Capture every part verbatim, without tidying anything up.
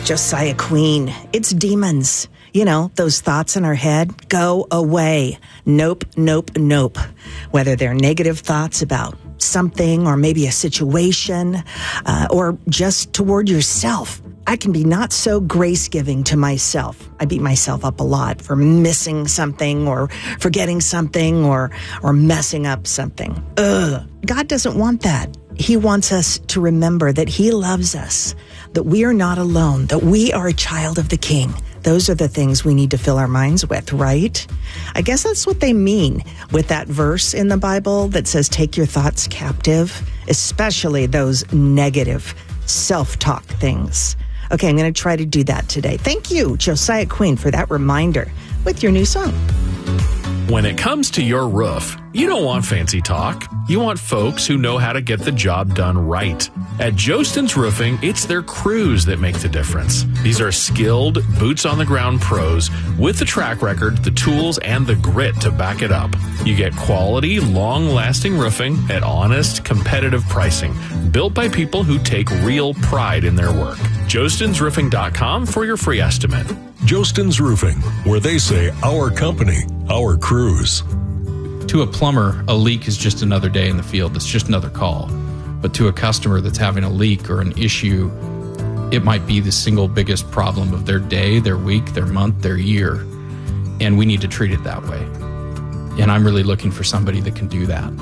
Josiah Queen. It's demons. You know, those thoughts in our head, go away. Nope, nope, nope. Whether they're negative thoughts about something or maybe a situation uh, or just toward yourself. I can be not so grace-giving to myself. I beat myself up a lot for missing something or forgetting something or or messing up something. Ugh. God doesn't want that. He wants us to remember that He loves us, that we are not alone, that we are a child of the King. Those are the things we need to fill our minds with, right? I guess that's what they mean with that verse in the Bible that says, take your thoughts captive, especially those negative self-talk things. Okay, I'm going to try to do that today. Thank you, Josiah Queen, for that reminder with your new song. When it comes to your roof, you don't want fancy talk. You want folks who know how to get the job done right. At Jostens Roofing, it's their crews that make the difference. These are skilled, boots-on-the-ground pros with the track record, the tools, and the grit to back it up. You get quality, long-lasting roofing at honest, competitive pricing, built by people who take real pride in their work. Jostens Roofing dot com for your free estimate. Jostens Roofing, where they say our company, our crews. To a plumber, a leak is just another day in the field. It's just another call. But to a customer that's having a leak or an issue, it might be the single biggest problem of their day, their week, their month, their year. And we need to treat it that way. And I'm really looking for somebody that can do that.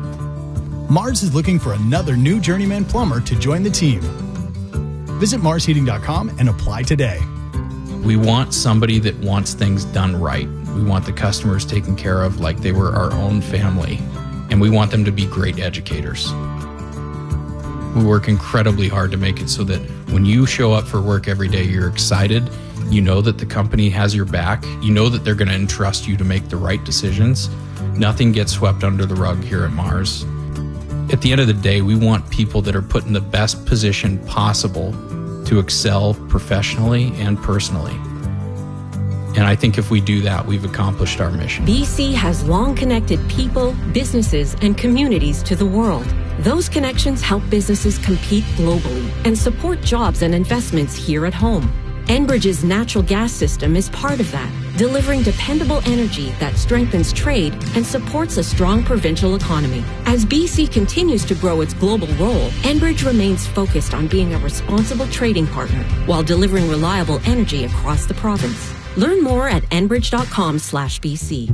Mars is looking for another new journeyman plumber to join the team. Visit mars heating dot com and apply today. We want somebody that wants things done right. We want the customers taken care of like they were our own family. And we want them to be great educators. We work incredibly hard to make it so that when you show up for work every day, you're excited. You know that the company has your back. You know that they're going to entrust you to make the right decisions. Nothing gets swept under the rug here at Mars. At the end of the day, we want people that are put in the best position possible to excel professionally and personally. And I think if we do that, we've accomplished our mission. B C has long connected people, businesses, and communities to the world. Those connections help businesses compete globally and support jobs and investments here at home. Enbridge's natural gas system is part of that, delivering dependable energy that strengthens trade and supports a strong provincial economy. As B C continues to grow its global role, Enbridge remains focused on being a responsible trading partner while delivering reliable energy across the province. Learn more at enbridge dot com slash B C.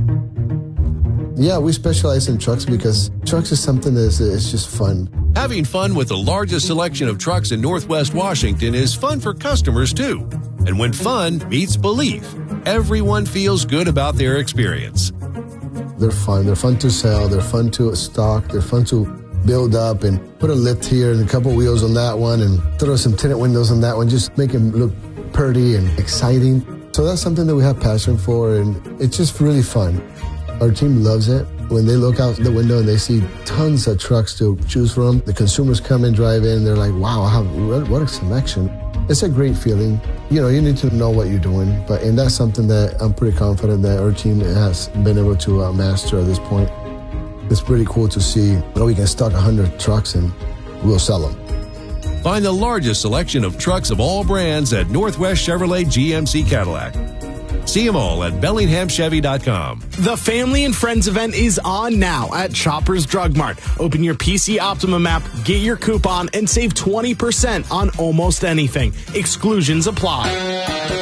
Yeah, we specialize in trucks because trucks is something that's it's just fun. Having fun with the largest selection of trucks in Northwest Washington is fun for customers, too. And when fun meets belief, everyone feels good about their experience. They're fun. They're fun to sell. They're fun to stock. They're fun to build up and put a lift here and a couple wheels on that one and throw some tinted windows on that one. Just make them look pretty and exciting. So that's something that we have passion for, and it's just really fun. Our team loves it. When they look out the window and they see tons of trucks to choose from, the consumers come and drive in, they're like, wow, how, what a selection. It's a great feeling. You know, you need to know what you're doing, but and that's something that I'm pretty confident that our team has been able to uh, master at this point. It's pretty cool to see how we can stock one hundred trucks and we'll sell them. Find the largest selection of trucks of all brands at Northwest Chevrolet G M C Cadillac. See them all at bellingham chevy dot com. The Family and Friends event is on now at Shoppers Drug Mart. Open your P C Optimum app, get your coupon, and save twenty percent on almost anything. Exclusions apply.